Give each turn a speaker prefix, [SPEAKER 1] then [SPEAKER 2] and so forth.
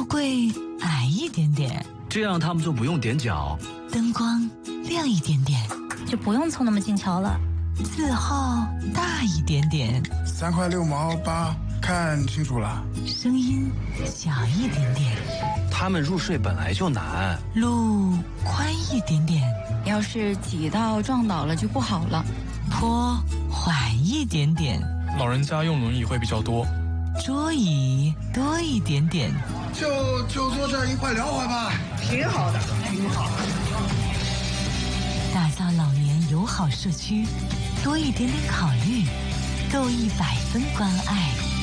[SPEAKER 1] 柜矮一点点，
[SPEAKER 2] 这样他们就不用踮脚。
[SPEAKER 1] 灯光亮一点点，
[SPEAKER 3] 就不用凑那么近瞧了。
[SPEAKER 1] 字号大一点点
[SPEAKER 4] ，3块6毛8，看清楚了。
[SPEAKER 1] 声音小一点点，
[SPEAKER 2] 他们入睡本来就难。
[SPEAKER 1] 路宽一点点，
[SPEAKER 5] 要是挤到撞倒了就不好了。
[SPEAKER 1] 坡缓一点点，
[SPEAKER 6] 老人家用轮椅会比较多。
[SPEAKER 1] 桌椅多一点点，
[SPEAKER 4] 就坐这儿一块聊会吧，
[SPEAKER 7] 挺好的，挺好的。
[SPEAKER 1] 打造老年友好社区，多一点点考虑，够100分关爱。